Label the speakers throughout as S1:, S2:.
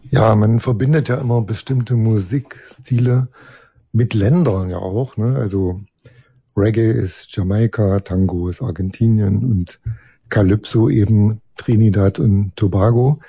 S1: Ja, man verbindet ja immer bestimmte Musikstile mit Ländern ja auch, ne? Also Reggae ist Jamaika, Tango ist Argentinien und Calypso eben Trinidad und Tobago.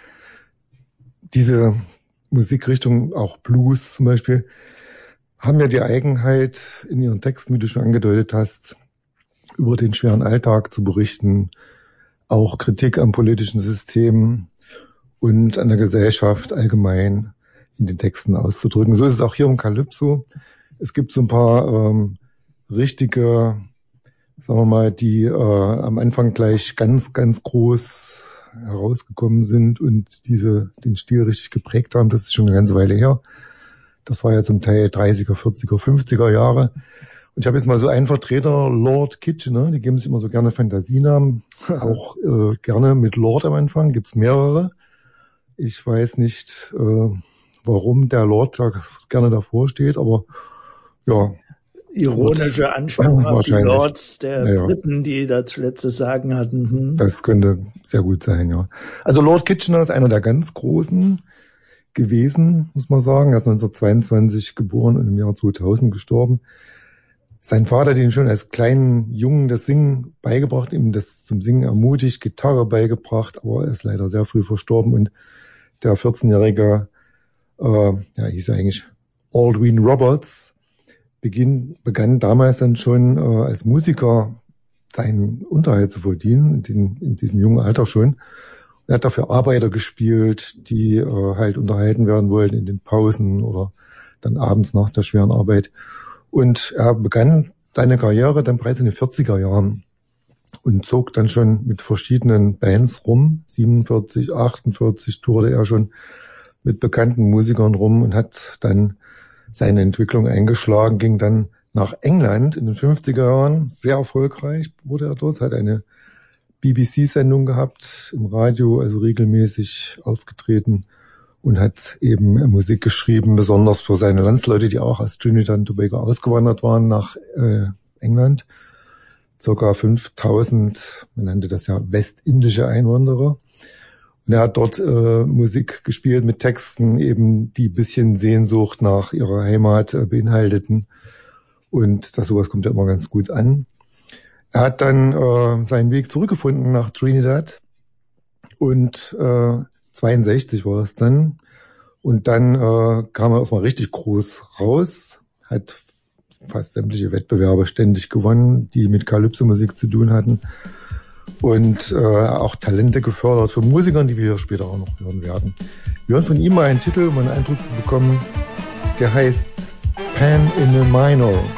S1: Diese Musikrichtung, auch Blues zum Beispiel, haben ja die Eigenheit, in ihren Texten, wie du schon angedeutet hast, über den schweren Alltag zu berichten, auch Kritik am politischen System und an der Gesellschaft allgemein in den Texten auszudrücken. So ist es auch hier im Calypso. Es gibt so ein paar richtige, sagen wir mal, die am Anfang gleich ganz, ganz groß herausgekommen sind und den Stil richtig geprägt haben. Das ist schon eine ganze Weile her. Das war ja zum Teil 30er, 40er, 50er Jahre. Und ich habe jetzt mal so einen Vertreter, Lord Kitchener, die geben sich immer so gerne Fantasienamen, auch gerne mit Lord am Anfang, gibt's mehrere. Ich weiß nicht, warum der Lord da gerne davor steht, aber ja.
S2: Ironische Anspielung auf die Lords der Briten, die da zuletzt das Sagen hatten.
S1: Das könnte sehr gut sein, ja. Also Lord Kitchener ist einer der ganz Großen gewesen, muss man sagen. Er ist 1922 geboren und im Jahr 2000 gestorben. Sein Vater hat ihm schon als kleinen Jungen das Singen beigebracht, ihm das zum Singen ermutigt, Gitarre beigebracht, aber er ist leider sehr früh verstorben und der 14-jährige, hieß er eigentlich Aldwin Roberts, begann damals dann schon als Musiker seinen Unterhalt zu verdienen, in diesem jungen Alter schon. Er hat dafür Arbeiter gespielt, die halt unterhalten werden wollten in den Pausen oder dann abends nach der schweren Arbeit. Und er begann seine Karriere dann bereits in den 40er Jahren und zog dann schon mit verschiedenen Bands rum. 47, 48 tourte er schon mit bekannten Musikern rum und hat dann seine Entwicklung eingeschlagen, ging dann nach England in den 50er Jahren. Sehr erfolgreich wurde er dort, hat eine BBC-Sendung gehabt im Radio, also regelmäßig aufgetreten und hat eben Musik geschrieben, besonders für seine Landsleute, die auch aus Trinidad und Tobago ausgewandert waren nach England. Circa 5000, man nannte das ja westindische Einwanderer. Und er hat dort Musik gespielt mit Texten eben, die ein bisschen Sehnsucht nach ihrer Heimat beinhalteten. Und sowas kommt ja immer ganz gut an. Er hat dann seinen Weg zurückgefunden nach Trinidad und 62 war das dann. Und dann kam er erstmal richtig groß raus, hat fast sämtliche Wettbewerbe ständig gewonnen, die mit Calypso-Musik zu tun hatten. Und auch Talente gefördert von Musikern, die wir hier später auch noch hören werden. Wir hören von ihm mal einen Titel, um einen Eindruck zu bekommen, der heißt Pan in a Minor.